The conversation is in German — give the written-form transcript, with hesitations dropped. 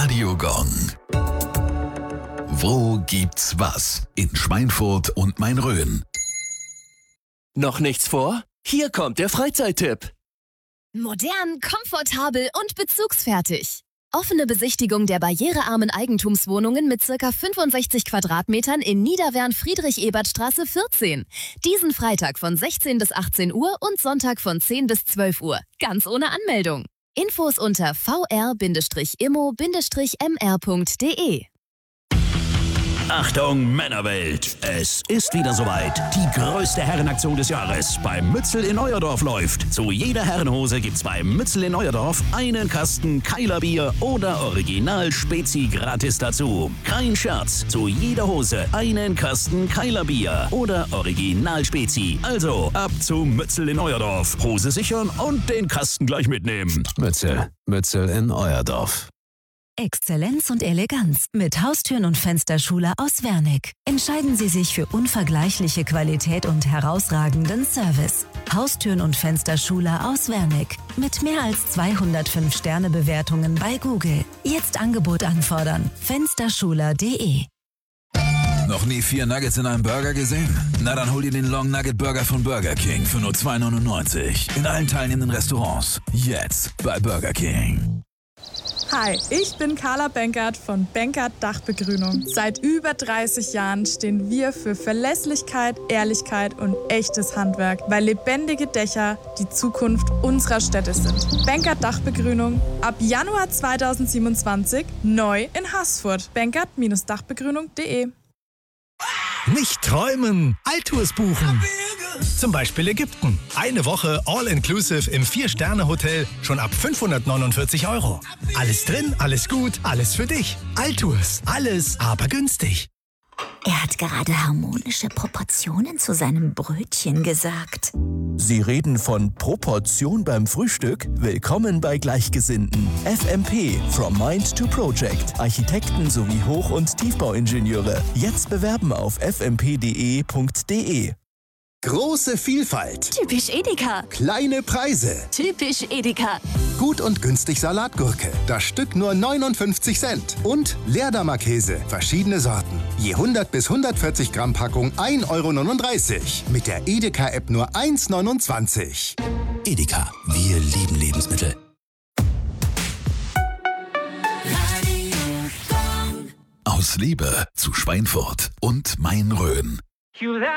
Radiogong. Wo gibt's was? In Schweinfurt und Main-Rhön. Noch nichts vor? Hier kommt der Freizeittipp. Modern, komfortabel und bezugsfertig. Offene Besichtigung der barrierearmen Eigentumswohnungen mit ca. 65 Quadratmetern in Niederwern-Friedrich-Ebert-Straße 14. Diesen Freitag von 16 bis 18 Uhr und Sonntag von 10 bis 12 Uhr. Ganz ohne Anmeldung. Infos unter vr-immo-mr.de. Achtung Männerwelt, es ist wieder soweit. Die größte Herrenaktion des Jahres beim Mützel in Euerdorf läuft. Zu jeder Herrenhose gibt's beim Mützel in Euerdorf einen Kasten Keiler Bier oder Original Spezi gratis dazu. Kein Scherz, zu jeder Hose einen Kasten Keiler Bier oder Original Spezi. Also ab zu Mützel in Euerdorf. Hose sichern und den Kasten gleich mitnehmen. Mützel in Euerdorf. Exzellenz und Eleganz mit Haustüren und Fensterschule aus Wernick. Entscheiden Sie sich für unvergleichliche Qualität und herausragenden Service. Haustüren und Fensterschule aus Wernick. Mit mehr als 205 Sternebewertungen bei Google. Jetzt Angebot anfordern. Fensterschuler.de. Noch nie 4 Nuggets in einem Burger gesehen? Na dann hol dir den Long Nugget Burger von Burger King für nur $2,99. In allen teilnehmenden Restaurants. Jetzt bei Burger King. Hi, ich bin Carla Benkert von Benkert Dachbegrünung. Seit über 30 Jahren stehen wir für Verlässlichkeit, Ehrlichkeit und echtes Handwerk, weil lebendige Dächer die Zukunft unserer Städte sind. Benkert Dachbegrünung ab Januar 2027 neu in Haßfurt. Benkert-dachbegrünung.de. Nicht träumen, Alltours buchen. Zum Beispiel Ägypten. Eine Woche All-Inclusive im 4-Sterne-Hotel schon ab 549 €. Alles drin, alles gut, alles für dich. Alltours, alles aber günstig. Er hat gerade harmonische Proportionen zu seinem Brötchen gesagt. Sie reden von Proportion beim Frühstück? Willkommen bei Gleichgesinnten. FMP, From Mind to Project. Architekten sowie Hoch- und Tiefbauingenieure. Jetzt bewerben auf fmp.de. Große Vielfalt. Typisch Edeka. Kleine Preise. Typisch Edeka. Gut und günstig Salatgurke. Das Stück nur 59 Cent. Und Leerdammer-Käse. Verschiedene Sorten. Je 100 bis 140 Gramm Packung 1,39 €. Mit der Edeka-App nur 1,29 €. Edeka, wir lieben Lebensmittel. Aus Liebe zu Schweinfurt und Main-Rhön.